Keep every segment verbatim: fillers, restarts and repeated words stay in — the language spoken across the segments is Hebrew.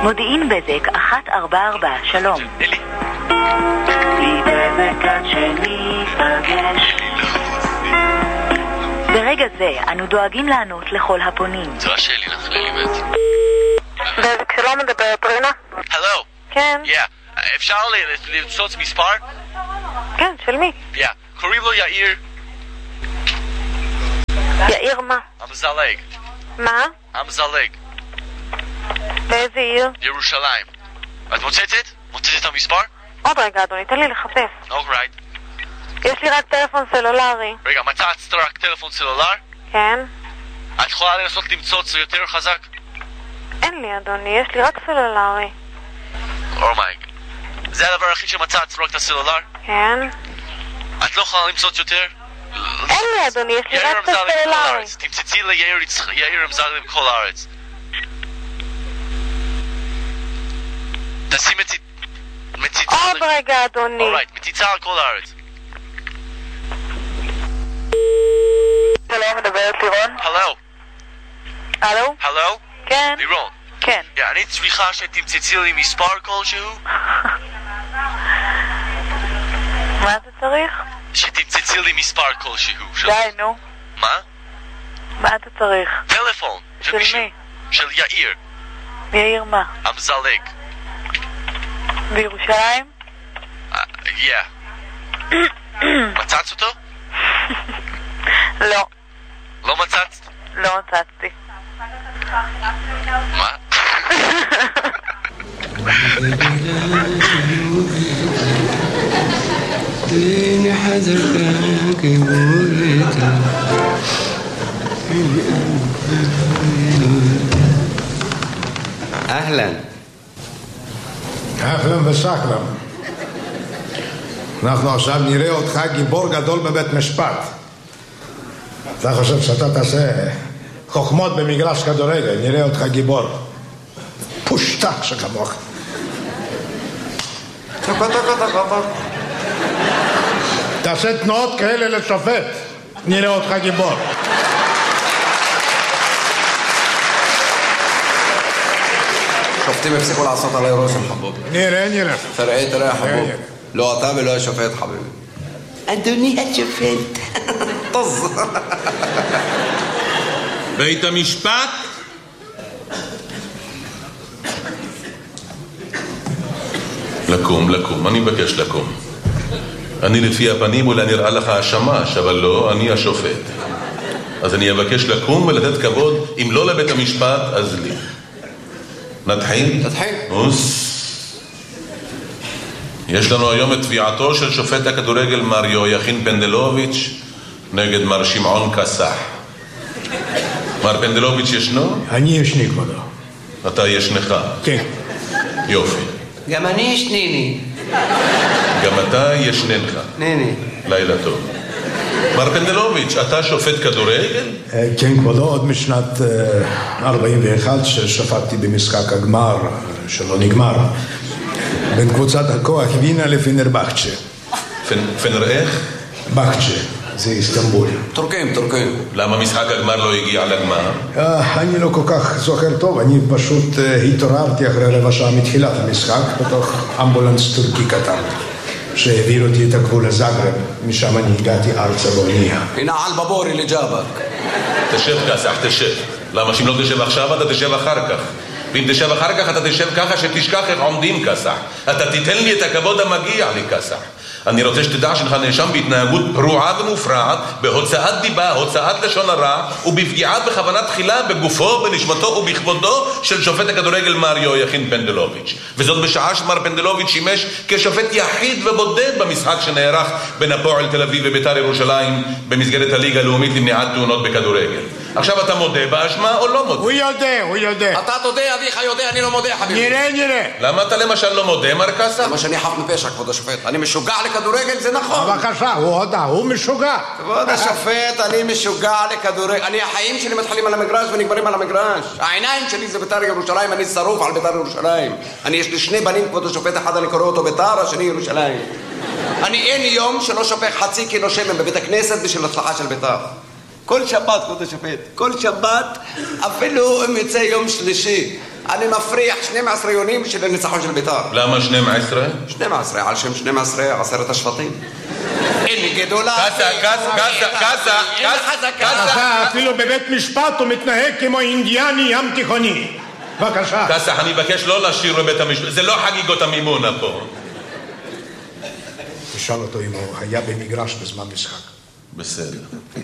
מודיעין בזק אחת ארבע ארבע, שלום. אלי. לי בזק עד שניפגש. ברגע זה אנו דואגים לענות לכל הפונים. זו השאלי לך ללימד. בזק שלום, מדברת רינה? הלו. כן. Yeah. אפשר למצוץ מספר? כן, של מי? Yeah. קוראים לו יאיר. יאיר מה? המזלג. מה? המזלג. באיזה עיר? ירושלים. את מוצצת? מוצצת את המספר? עוד רגע אדוני, תן לי לחפש. אוקיי. יש לי רק טלפון סלולרי. רגע, מצאת רק טלפון סלולר? כן. את יכולה לנסות למצוץ יותר חזק? אין לי אדוני, יש לי רק סלולרי. אומייג. זה הדבר הכי שמצאת, רק את הסלולר? כן. את לא יכולה למצוץ יותר? אין לי אדוני, יש לי רק את הסלולרי. תמצצי ליאיר אמזלג בכל הארץ. תשים מציצה... עוד רגע אדוני. אורייט, מציצה על כל הארץ. שלום, מדברת לירון? הלו. הלו? הלו? כן. לירון. כן. אני צריכה שתמצצי לי מספר כלשהו? מה אתה צריך? שתמצצי לי מספר כלשהו. די, נו. מה? מה אתה צריך? טלפון. של מי? של יאיר. יאיר מה? המזלג. בירושלים? Yeah. מצאת אותו? לא. לא מצאת? לא מצאתי. מה? אהלן. אהלן וסהלן. אנחנו עכשיו נראה אותך גיבור גדול בבית משפט. אתה חושב שאתה תעשה חוכמות במגרש כדורגל, נראה אותך גיבור. פושטה שכמוך. תעשה תנועות כאלה לשופט, נראה אותך גיבור. שופטים הפסיקו לעשות עלי רושם חבוב. נראה, נראה. תראה, תראה חבוב. לא אתה ולא השופט חביבי. אדוני השופט. טוב. בית המשפט? לקום, לקום, אני מבקש לקום. אני לפי הפנים אולי נראה לך השמש, אבל לא, אני השופט. אז אני אבקש לקום ולתת כבוד, אם לא לבית המשפט, אז לי. נתחיל? נתחיל. אוס. יש לנו היום את תביעתו של שופט הכדורגל מר יהויכין פנדלוביץ' נגד מר שמעון קסח. מר פנדלוביץ' ישנו? אני ישני כבודו. אתה ישנך? כן. יופי. גם אני ישניני. גם אתה ישננך. ניני. לילה טוב. מר פנדלוביץ', אתה שופט כדורגל? כן כבודו, עוד משנת ארבעים ואחת ששפטתי במשחק הגמר שלא נגמר בין קבוצת הכוח וינה לפנרבחצ'ה. פנר איך? בחצ'ה, זה איסטנבול. טורקים, טורקים. למה משחק הגמר לא הגיע לגמר? אני לא כל כך זוכר טוב, אני פשוט התעוררתי אחרי רבע שעה מתחילת המשחק בתוך אמבולנס טורקי קטן שהעביר אותי את הגבול לזאגרב, משם אני הגעתי ארצה באונייה. הנה על בבורי לג'אבק. תשב קסח, תשב. למה שאם לא תשב עכשיו אתה תשב אחר כך? ואם תשב אחר כך אתה תשב ככה שתשכח איך עומדים קסח. אתה תיתן לי את הכבוד המגיע לי קסח. אני רוצה שתדע שלך נאשם בהתנהגות פרועה ומופרעת, בהוצאת דיבה, הוצאת לשון הרע, ובפגיעה בכוונה תחילה בגופו, בנשמתו ובכבודו של שופט הכדורגל מר יהויכין פנדלוביץ'. וזאת בשעה שמר פנדלוביץ' שימש כשופט יחיד ובודד במשחק שנערך בין הפועל תל אביב ובית"ר ירושלים במסגרת הליגה הלאומית למניעת תאונות בכדורגל. עכשיו אתה מודה באשמה או לא מודה? הוא יודע, הוא יודע. אתה תודה, אביך יודע, אני לא מודה חביבי. נראה, נראה. למה אתה למשל לא מודה, מר קסח? למה שאני חף מפשע, כבוד השופט. אני משוגע לכדורגל, זה נכון. בבקשה, הוא הודה, הוא משוגע. כבוד השופט, אני משוגע לכדורגל. אני, החיים שלי מתחילים על המגרש ונגמרים על המגרש. העיניים שלי זה בית"ר ירושלים, אני שרוף על בית"ר ירושלים. אני, יש לי שני בנים, כבוד השופט, אחד אני קורא אותו בית"ר, השני ירושלים. אני אין יום שלא שופך חצי קילו שמן בבית הכנסת בשביל הצלחה של בית"ר. כל שבת, כבוד השופט, כל שבת, אפילו אם יצא יום שלישי, אני מפריח שנים עשרה יונים של הניצחון של בית"ר. למה שנים עשרה? שנים עשרה, על שם שנים עשרה, עשרת השבטים. הנה גדולה... קסה, קסה, קסה, קסה, קסה, קסה. אתה אפילו בבית משפט הוא מתנהג כמו אינדיאני ים תיכוני. בבקשה. קסה, אני מבקש לא לשיר בבית המשפט. זה לא חגיגות המימונה פה. תשאל אותו אם הוא היה במגרש בזמן משחק. בסדר.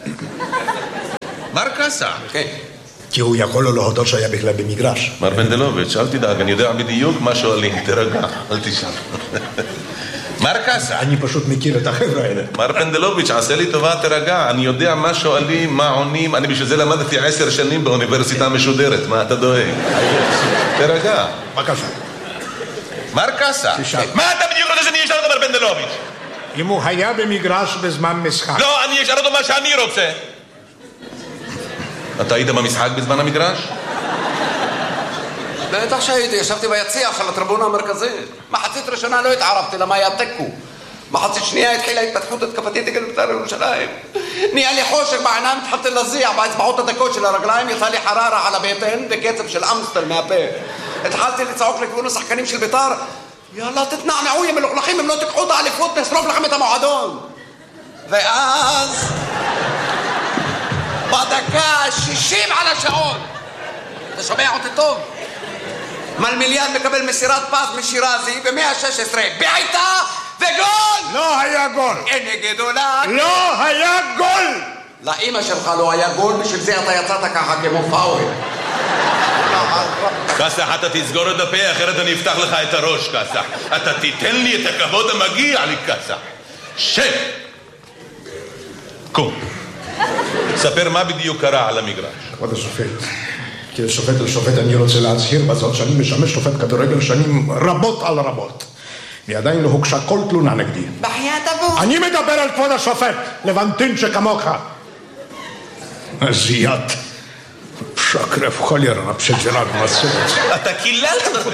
מר קסה. כן. כי הוא יכול לו להודות שהיה בכלל במגרש. מר פנדלוביץ', אל תדאג, אני יודע בדיוק מה שואלים, תרגע, אל תשאל. מר קסה. אני פשוט מכיר את החבר'ה האלה. מר פנדלוביץ', עשה לי טובה, תרגע, אני יודע מה שואלים, מה עונים, אני בשביל זה למדתי עשר שנים באוניברסיטה משודרת, מה אתה דואג? תרגע. בבקשה. מר קסה. תשאל. מה אתה בדיוק רוצה שאני אשאל אותו, מר פנדלוביץ'? אם הוא היה במגרש בזמן משחק. לא, אני אשאל אותו מה שאני רוצה. אתה היית במשחק בזמן המגרש? בטח שהייתי, ישבתי ביציע של הטריבונה המרכזית. מחצית ראשונה לא התערבתי, למה היה תיקו. מחצית שנייה התחילה התפתחות התקפתית נגד בית"ר ירושלים. נהיה לי חושך בעיניים, התחלתי להזיע באצבעות הדקות של הרגליים, יצא לי חררה על הבטן וקצב של אמסטל מהפה. התחלתי לצעוק לכיוון השחקנים של בית"ר, יאללה תתנענעו יא מלוכלכים, אם לא תיקחו את האליפות נשרוף לכם את המועדון. ואז בדקה ה-שישים על השעון, אתה שומע אותי טוב? מלמיליאן מקבל מסירת פס משירזי ב-מאה ושש עשרה, בעיטה וגול! לא היה גול! הנה גדולה! לא היה גול! לאמא שלך לא היה גול, בשביל זה אתה יצאת ככה כמו פאוול. קסח, אתה תסגור את הפה, אחרת אני אפתח לך את הראש, קסח. אתה תיתן לי את הכבוד המגיע לי, קסח. שב! קום. ספר מה בדיוק קרה על המגרש. כבוד השופט, כשופט לשופט אני רוצה להצהיר בזאת שאני משמש שופט כדורגל שנים רבות על רבות. ועדיין לא הוגשה כל תלונה נגדי. בחיית אבו! אני מדבר על כבוד השופט, לבנטין שכמוך. זיית. שקרף חולר, פשג'רק מסורת. אתה קיללת אותי.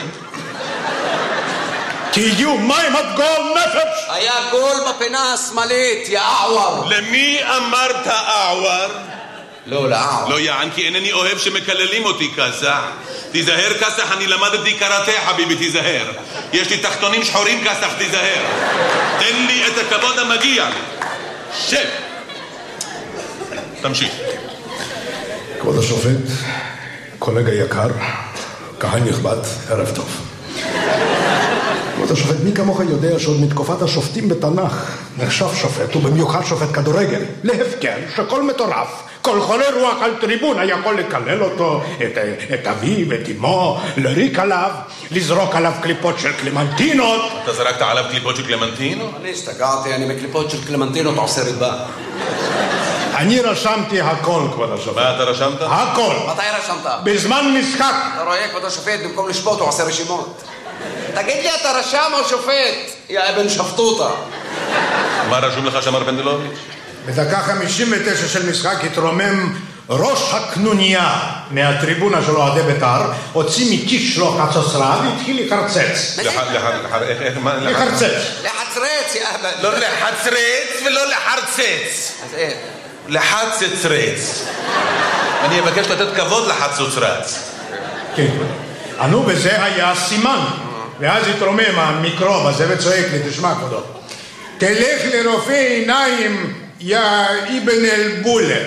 תהיו מים עד גול נפש! היה גול בפינה השמאלית, יא אעוור. למי אמרת אעוור? לא, לאעוור. לא יען, כי אינני אוהב שמקללים אותי, קסח. תיזהר, קסח, אני למדתי קראטה, חביבי, תיזהר. יש לי תחתונים שחורים, קסח, תיזהר. תן לי את הכבוד המגיע לי. שב! תמשיך. כבוד השופט, קולגה יקר, קהל נכבד, ערב טוב. כבוד השופט, מי כמוך יודע שעוד מתקופת השופטים בתנ"ך נחשב שופט, ובמיוחד שופט כדורגל, להפקר שכל מטורף, כל חולה רוח על טריבונה יכול לקלל אותו, את, את אביו, את אמו, לריק עליו, לזרוק עליו קליפות של קלמנטינות. אתה זרקת עליו קליפות של קלמנטינות? אני השתגעתי, אני בקליפות של קלמנטינות עושה ריבה. אני רשמתי הכל, כבוד השופט. מה אתה רשמת? הכל. מתי רשמת? בזמן משחק. אתה רואה, כבוד השופט, במקום לשפוט הוא עושה רשימות. תגיד לי, אתה רשם או שופט? יא אבן שפטוטה. מה רשום לך שמר פנדלוביץ'? בדקה חמישים ותשע של משחק התרומם ראש הקנוניה מהטריבונה של אוהדי בית"ר, הוציא מכיס שלו חצוצרה והתחיל לחרצץ. לחרצץ. לחצרץ, יא אבן. לא לחצרץ ולא לחרצץ. אז איך? לחצצרץ. אני אבקש לתת כבוד לחצוצרץ. כן. ענו בזה היה סימן. ואז התרומם המיקרוב הזה וצועק לי, תשמע כבודו, תלך לרופא עיניים, יא אבן אל-בולה.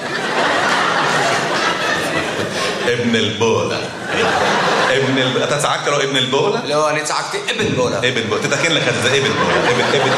אבן אל-בולה. אתה צעקת לו אבן אל-בולה? לא, אני צעקתי אבן בולה. אבן בולה, תתקן לך את זה, אבן בולה.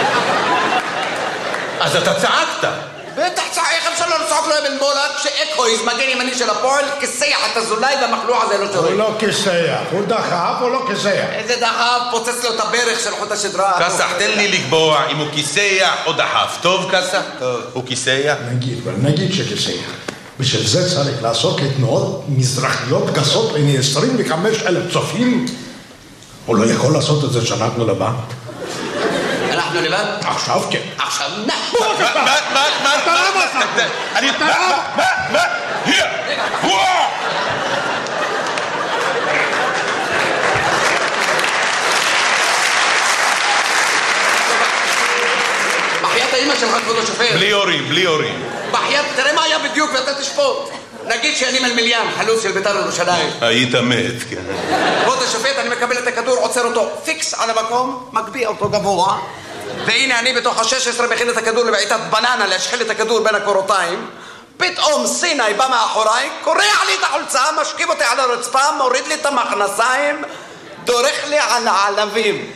אז אתה צעקת. בטח צעק, איך אפשר לא לצעוק לו אבן בולה כשאקויז מגן ימני של הפועל כיסח את הזולאי והמחלוע הזה לא שורק. הוא לא כיסח, הוא דחף, הוא לא כיסח. איזה דחף, פוצץ לו את הברך של חוט השדרה. קסח, תן לי לקבוע אם הוא כיסח או דחף. טוב, קסח? טוב. הוא כיסח? נגיד, נגיד שכיסח. בשביל זה צריך לעשות לתנועות מזרחיות גסות לעיני עשרים וחמישה אלף צופים. הוא לא יכול לעשות את זה שאנחנו לבד. אנחנו לבד? עכשיו כן. עכשיו נא. מה, מה, מה, מה, אתה לא מצא. אני... מה, מה, מה? hier! וואו! בחיית האמא שלך, כבוד השופט. בלי הורים, בלי הורים. בחיית, תראה מה היה בדיוק ואתה תשפוט. נגיד שאני מלמיליאן, חלוץ של בית"ר ירושלים. היית מת, כן. כבוד השופט, אני מקבל את הכדור, עוצר אותו פיקס על המקום, מגביה אותו גבוה, והנה אני בתוך ה-שש עשרה מכין את הכדור לבעיטת בננה, להשחיל את הכדור בין הקורותיים. פתאום סיני בא מאחוריי, קורע לי את החולצה, משכיב אותי על הרצפה, מוריד לי את המכנסיים, דורך לי על העלבים.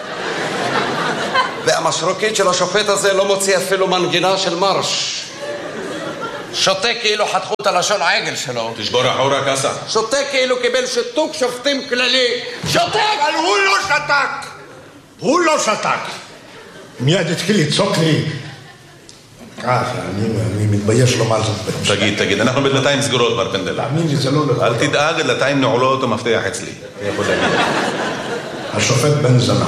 והמשרוקית של השופט הזה לא מוציא אפילו מנגינה של מרש. שותה כאילו חתכו את הלשון העגל שלו. תשבור אחורה קאסח. שותה כאילו קיבל שיתוק שופטים כללי. שותק! אבל הוא לא שתק! הוא לא שתק! מיד התחיל לצעוק לי. ככה, אני מתבייש לומר זאת. תגיד, תגיד, אנחנו בדלתיים סגורות, מר פנדל. תאמין לי, זה לא לך. אל תדאג, דלתיים נעולות ומפתח אצלי. אני יכול להגיד. השופט בן זנה.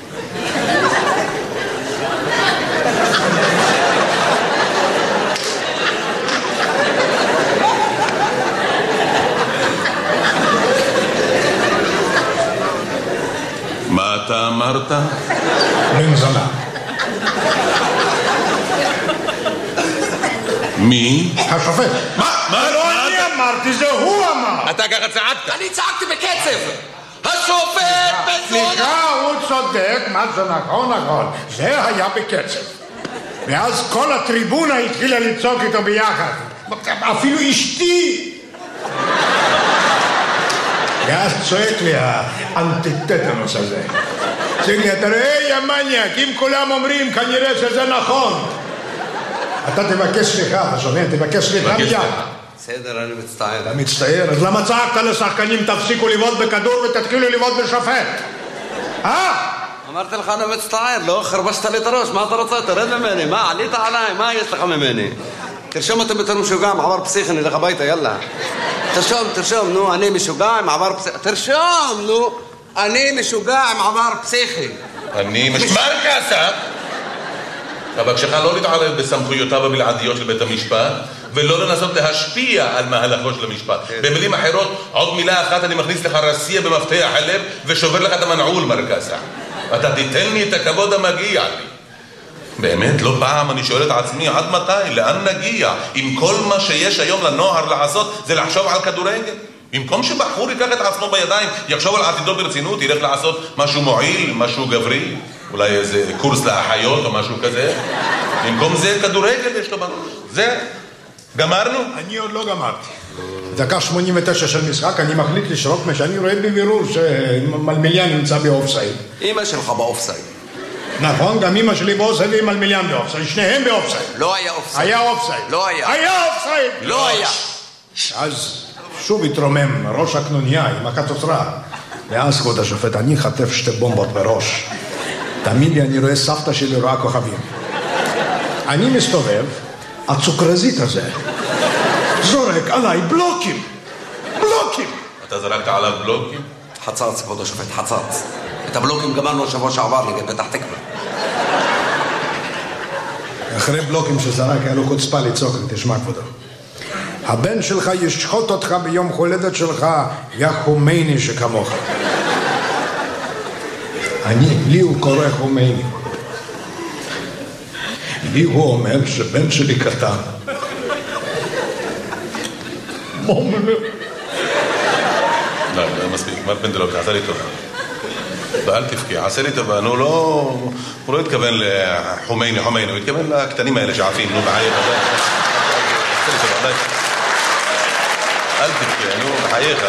מה אתה אמרת? בן זנה. מי? השופט. מה? מה? לא אני אמרתי, זה הוא אמר. אתה ככה צעקת. אני צעקתי בקצב. השופט בן זונה! סליחה, הוא צודק, מה זה נכון, נכון. זה היה בקצב. ואז כל הטריבונה התחילה לצעוק איתו ביחד. אפילו אשתי. ואז צועק לי האנטיטטנוס הזה. צועק לי, אתה רואה, יא מניאק, אם כולם אומרים, כנראה שזה נכון. אתה תבקש סליחה, אתה שומע? תבקש סליחה מיד. בסדר, אני מצטער. אתה מצטער? אז למה צעקת לשחקנים, תפסיקו לבעוט בכדור ותתחילו לבעוט בשופט? אה? אמרתי לך, אני מצטער, לא חרבשת לי את הראש, מה אתה רוצה? תרד ממני, מה, עלית עליי, מה יש לך ממני? תרשום אותם בתור משוגע, מעבר פסיכי, נלך הביתה, יאללה. תרשום, תרשום, נו, אני משוגע עם עבר פסיכי. תרשום, נו, אני משוגע עם עבר פסיכי. אני משמר קאסח. אבקשך לא להתערב בסמכויותיו הבלעדיות של בית המשפט ולא לנסות להשפיע על מהלכו של המשפט. במילים אחרות, עוד מילה אחת אני מכניס לך רסייה במפתח הלב ושובר לך את המנעול, מר קאסח. אתה תיתן לי את הכבוד המגיע לי. באמת, לא פעם אני שואל את עצמי, עד מתי? לאן נגיע? אם כל מה שיש היום לנוער לעשות זה לחשוב על כדורגל? במקום שבחור ייקח את עצמו בידיים, יחשוב על עתידו ברצינות, ילך לעשות משהו מועיל, משהו גברי, אולי איזה קורס לאחיות או משהו כזה. במקום זה כדורגל יש לו בראש. זה, גמרנו? אני עוד לא גמרתי. דקה שמונים ותשע של משחק, אני מחליט לשרוק מה שאני רואה בבירור שמלמיליאן נמצא באופסייד. אמא שלך באופסייד. נכון, גם אמא שלי באופסייד ועם מלמיליאן באופסייד, שניהם באופסייד. לא היה אופסייד. היה אופסייד. לא היה. היה אופסייד. לא היה. אז שוב התרומם ראש הקנוניה עם הקצוצרה. ואז כבוד השופט, אני חטף שתי בומבות בראש. תמיד לי אני רואה סבתא שלי רואה כוכבים. אני מסתובב, הצוקרזית הזה זורק עליי בלוקים. בלוקים. אתה זרקת עליו בלוקים? חצץ, כבוד השופט, חצץ. את הבלוקים גמרנו שבוע שעבר נגד פתח תקווה. אחרי בלוקים שזרק היה לו חוצפה לצעוק, תשמע כבודו. הבן שלך ישחוט אותך ביום הולדת שלך, יא חומייני שכמוך. אני, לי הוא קורא חומייני. לי הוא אומר שבן שלי קטן. מומלו. לא, לא מספיק, מר פנדלוב, עשה לי טובה. ואל תבכי, עשה לי טובה, נו לא... הוא לא התכוון לחומייני, חומייני, הוא התכוון לקטנים האלה שעפים, נו בחייך. עשה לי טובה, די. אל תבכי, נו בחייך.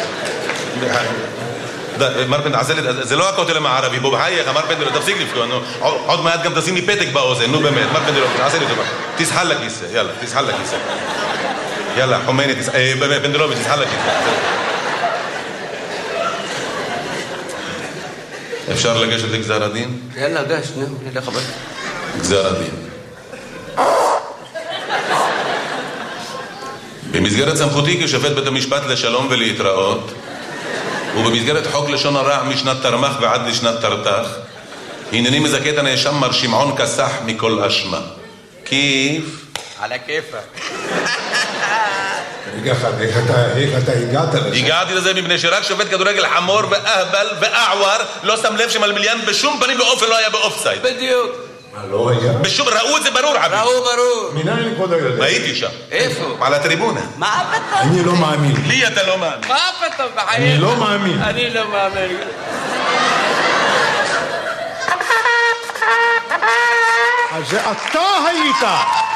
מר פנדל, עשה לי, זה לא הכותל המערבי, בוא בחייך, מר פנדל, תפסיק לבכו, נו. עוד מעט גם תשים לי פתק באוזן, נו באמת, מר פנדל, עשה לי טובה. תסחל לכיסא, יאללה, תסחל לכיסא. יאללה, חומייני, פנדלוביץ', תסחל לכיסא. אפשר לגשת לגזר הדין? יאללה, גש, נו, נלך הביתה. גזר הדין. במסגרת סמכותי כשופט בית המשפט לשלום ולהתראות, ובמסגרת חוק לשון הרע משנת תרמ"ח ועד לשנת תרת"ח, הנני מזכה את הנאשם מר שמעון קסח מכל אשמה. כיף? על הכיפה. איך אתה הגעת לזה? הגעתי לזה מפני שרק שופט כדורגל חמור ואהבל ואעואר לא שם לב שמלמיליאן בשום פנים ואופן לא היה באופסייד. בדיוק. מה, לא היה? בשום, ראו את זה ברור, עביד. ראו ברור. מנין כבודו יודע? הייתי שם. איפה? על הטריבונה. מה פתאום? אני לא מאמין. לי אתה לא מאמין. מה פתאום? אני לא מאמין. אני לא מאמין. אז זה אתה היית.